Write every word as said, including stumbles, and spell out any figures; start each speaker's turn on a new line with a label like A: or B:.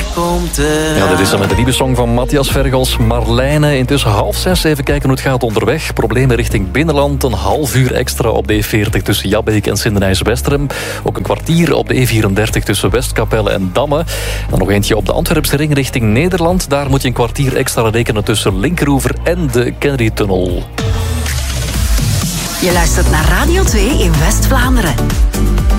A: komt eraan.
B: Ja, dit is dan met de nieuwe song van Matthias Vergels, Marlijne. Intussen half zes, even kijken hoe het gaat onderweg. Problemen richting binnenland, een half uur extra op de E veertig tussen Jabbeek en Sindenijs-Westerem. Ook een kwartier op de E vierendertig tussen Westkapelle en Damme. Dan nog eentje op de Antwerpse ring richting Nederland. Daar moet je een kwartier extra rekenen tussen Linkeroever en de Kennedy-tunnel.
C: Je luistert naar Radio twee in West-Vlaanderen.